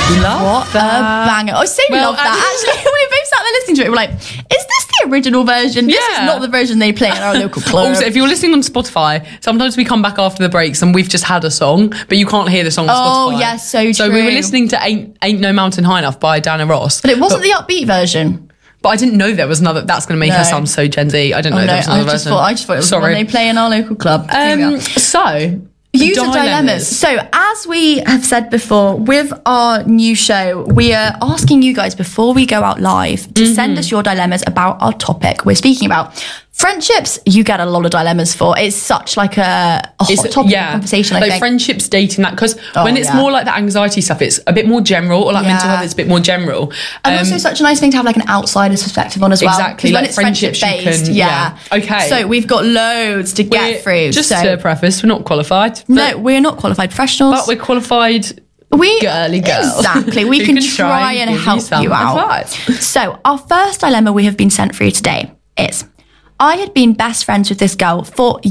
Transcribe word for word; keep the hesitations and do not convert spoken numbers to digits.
We love What that. a banger. I so Well, love that. Actually, we both sat there listening to it. We're like, is this the original version? This Yeah. is not the version they play in our local club. Also, if you're listening on Spotify, sometimes we come back after the breaks and we've just had a song, but you can't hear the song on Oh, Spotify. yes, so So we were true. listening to Ain't, Ain't No Mountain High Enough by Dana Ross. but it wasn't the upbeat version. But I didn't know there was another. That's going to make No. her sound so Gen Z. I didn't Oh, know no, there was I another just, version. thought, I just thought it was the Sorry. one they play in our local club. Here we Um, are. so, User dilemmas. So, as we have said before, with our new show, we are asking you guys before we go out live to Mm-hmm. send us your dilemmas about our topic we're speaking about. Friendships, you get a lot of dilemmas for. It's such like a, a hot It's- topic of conversation, I like think. friendships, dating, that because Oh, when it's yeah. more like the anxiety stuff, it's a bit more general, or like mental Yeah. health, it's a bit more general. And Um, also such a nice thing to have like an outsider's perspective on as well. Exactly, 'Cause when like it's friendship friendships you based, can- yeah. yeah. Okay. So we've got loads to we're- get through. Just so, to preface, we're not qualified. no, but, we're not qualified professionals. but we're qualified. we girly girl. Exactly. We Who can, can try, try and and give you help some you out. advice. So our first dilemma we have been sent for you today is: I had been best friends with this girl for